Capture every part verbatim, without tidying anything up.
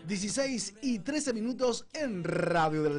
dieciséis y trece minutos en Radio del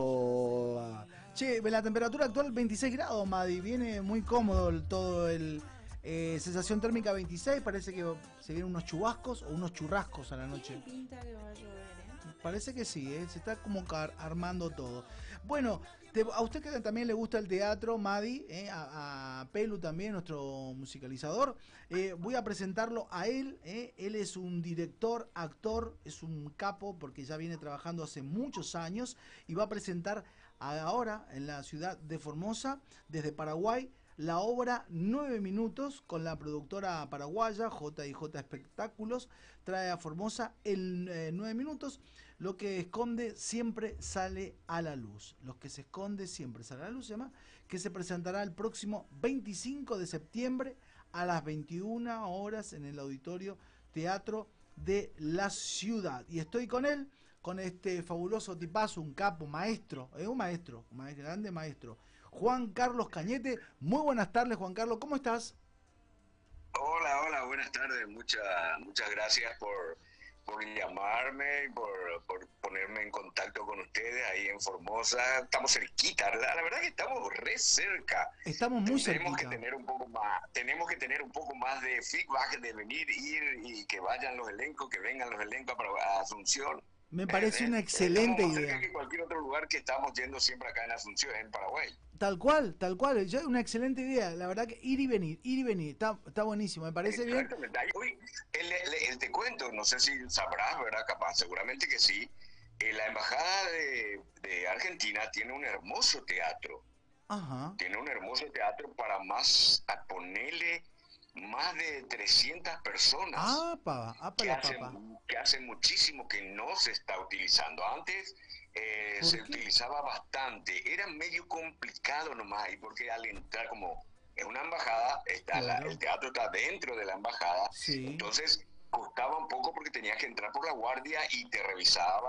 Sol. Che, la temperatura actual veintiséis grados, Madi. Viene muy cómodo el, todo el... Eh, sensación térmica veintiséis, parece que se vienen unos chubascos o unos churrascos a la noche. Tiene pinta que va a llover, ¿eh? Parece que sí, ¿eh? Se está como armando todo. Bueno, te, a usted que también le gusta el teatro, Madi, ¿eh? a, a Pelu también, nuestro musicalizador, eh, voy a presentarlo a él. ¿eh? Él es un director, actor, es un capo porque ya viene trabajando hace muchos años y va a presentar ahora en la ciudad de Formosa, desde Paraguay, la obra Nueve Minutos con la productora paraguaya J y J Espectáculos. Trae a Formosa el eh, Nueve Minutos. Lo que esconde siempre sale a la luz. Lo que se esconde siempre sale a la luz, se llama, que se presentará el próximo veinticinco de septiembre a las veintiuna horas en el Auditorio Teatro de la Ciudad. Y estoy con él, con este fabuloso tipazo, un capo, maestro, es eh, un maestro, un maestro, grande maestro, Juan Carlos Cañete. Muy buenas tardes, Juan Carlos, ¿cómo estás? Hola, hola, buenas tardes, muchas muchas gracias por, por llamarme y por, por ponerme en contacto con ustedes ahí en Formosa. Estamos cerquita, la, la verdad que estamos re cerca. Estamos muy cerca. Tenemos que tener un poco más, tenemos que tener un poco más de feedback, de venir, ir y que vayan los elencos, que vengan los elencos para Asunción. Me parece eh, una eh, excelente estamos más idea. cerca que cualquier otro lugar que estamos yendo siempre acá en Asunción, en Paraguay. Tal cual, tal cual, ya una excelente idea. La verdad que ir y venir, ir y venir, está, está buenísimo, me parece bien. Hoy, el, el, el, te cuento, no sé si sabrás, ¿verdad? Capaz, seguramente que sí. Eh, la embajada de, de Argentina tiene un hermoso teatro. Ajá. Tiene un hermoso teatro para más, a ponerle más de trescientas personas. Ah, pava, ah, que, la hace, papa. que hace muchísimo que no se está utilizando. Antes eh, se qué? utilizaba bastante. Era medio complicado nomás, y porque al entrar como en una embajada, está Claro. la, el teatro está dentro de la embajada, Sí. entonces costaba un poco porque tenías que entrar por la guardia y te revisaban